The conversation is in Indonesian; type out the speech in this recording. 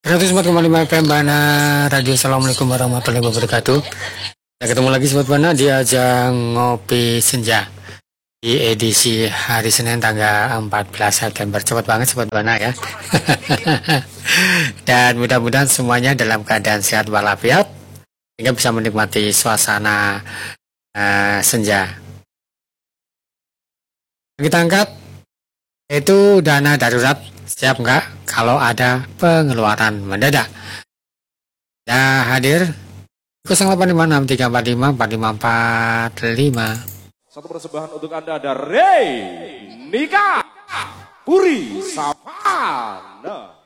104,5 FM Bana Radio. Assalamualaikum warahmatullahi wabarakatuh. Kita ketemu lagi Sobat Bana di ajang Ngopi Senja di edisi hari Senin tanggal 14 September. Cepat banget Sobat Bana ya. Dan mudah-mudahan semuanya dalam keadaan sehat walafiat sehingga bisa menikmati suasana senja. Kita angkat yaitu dana darurat. Siap nggak kalau ada pengeluaran mendadak? Ya hadir 0856 345 4545. Satu persembahan untuk Anda dari Nika Puri Savana.